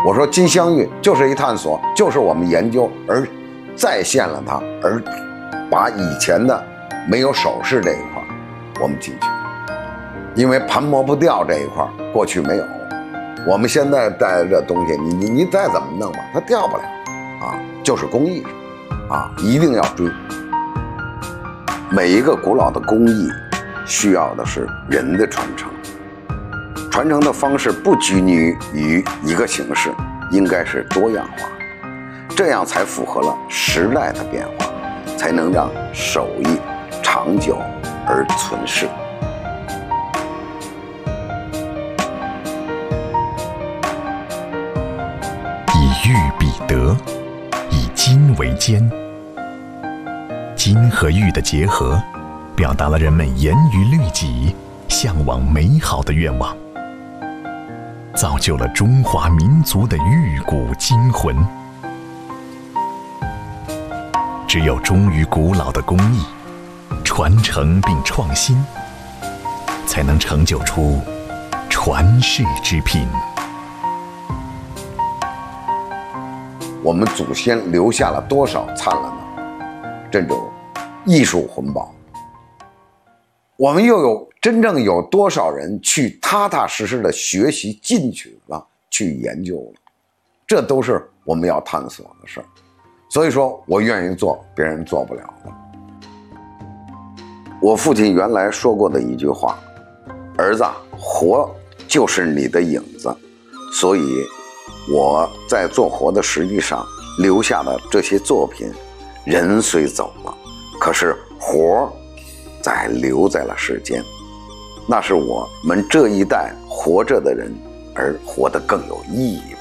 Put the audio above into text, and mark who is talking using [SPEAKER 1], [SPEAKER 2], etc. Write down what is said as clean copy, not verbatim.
[SPEAKER 1] 我说金镶玉就是一探索，就是我们研究而再现了它，而把以前的没有首饰这一块我们进去，因为盘磨不掉这一块过去没有，我们现在带的这东西，你再怎么弄吧，它掉不了啊，就是工艺啊，一定要追。每一个古老的工艺需要的是人的传承，传承的方式不拘泥于一个形式，应该是多样化，这样才符合了时代的变化，才能让手艺长久而存世。
[SPEAKER 2] 以玉比德，以金为坚。金和玉的结合，表达了人们严于律己、向往美好的愿望，造就了中华民族的玉骨精魂。只有忠于古老的工艺，传承并创新，才能成就出传世之品。
[SPEAKER 1] 我们祖先留下了多少灿烂的这种艺术魂宝，我们又有真正有多少人去踏踏实实的学习进去了，去研究了，这都是我们要探索的事儿。所以说我愿意做别人做不了的。我父亲原来说过的一句话，儿子，活就是你的影子，所以我在做活的实际上留下的这些作品，人虽走了，可是活在留在了世间，那是我们这一代活着的人而活得更有意义。